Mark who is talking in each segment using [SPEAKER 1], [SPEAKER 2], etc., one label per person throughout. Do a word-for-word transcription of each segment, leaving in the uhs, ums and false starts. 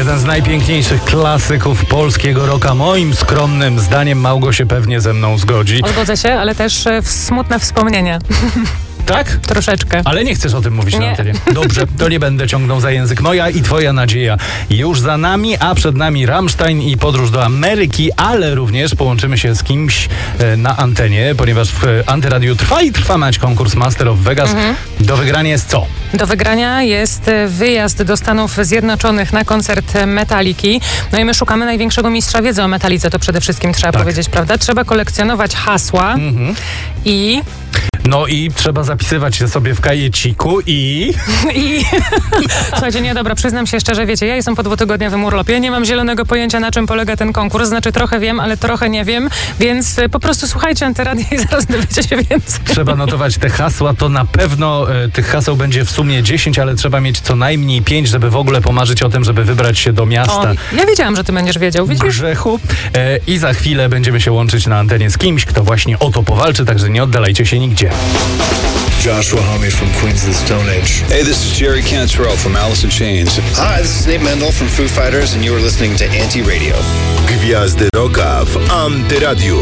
[SPEAKER 1] Jeden z najpiękniejszych klasyków polskiego rocka. Moim skromnym zdaniem Małgo się pewnie ze mną zgodzi.
[SPEAKER 2] Zgodzę się, ale też e, smutne wspomnienia.
[SPEAKER 1] Tak?
[SPEAKER 2] Troszeczkę.
[SPEAKER 1] Ale nie chcesz o tym mówić
[SPEAKER 2] nie.
[SPEAKER 1] na antenie. Dobrze, to nie będę ciągnął za język. Moja i twoja nadzieja już za nami, a przed nami Rammstein i podróż do Ameryki, ale również połączymy się z kimś e, na antenie, ponieważ w e, Antyradiu trwa i trwa mać konkurs Master of Vegas. Mhm. Do wygrania jest co?
[SPEAKER 2] Do wygrania jest wyjazd do Stanów Zjednoczonych na koncert Metaliki. No i my szukamy największego mistrza wiedzy o Metalice, to przede wszystkim trzeba tak. powiedzieć, prawda? Trzeba kolekcjonować hasła mhm. i...
[SPEAKER 1] No i trzeba zapisywać się sobie w kajeciku i...
[SPEAKER 2] I... Słuchajcie, nie, dobra, przyznam się szczerze, wiecie, ja jestem po dwutygodniowym urlopie, nie mam zielonego pojęcia, na czym polega ten konkurs, znaczy trochę wiem, ale trochę nie wiem, więc po prostu słuchajcie Antyradia i zaraz dowiecie się więcej.
[SPEAKER 1] Trzeba notować te hasła, to na pewno e, tych haseł będzie w sumie dziesięć, ale trzeba mieć co najmniej pięć, żeby w ogóle pomarzyć o tym, żeby wybrać się do miasta.
[SPEAKER 2] O, ja wiedziałam, że ty będziesz wiedział, widzisz?
[SPEAKER 1] Grzechu. E, I za chwilę będziemy się łączyć na antenie z kimś, kto właśnie o to powalczy, także nie oddalajcie się nigdzie.
[SPEAKER 3] Joshua Homme from Queens of the Stone Age.
[SPEAKER 4] Hey, this is Jerry Cantrell from Alice in Chains.
[SPEAKER 5] Hi, this is Nate Mendel from Foo Fighters and you are listening to Anti-Radio.
[SPEAKER 3] Gwiazdy rocka w Antyradiu.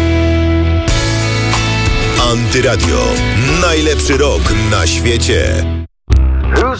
[SPEAKER 3] Antyradio. Najlepszy rock na świecie.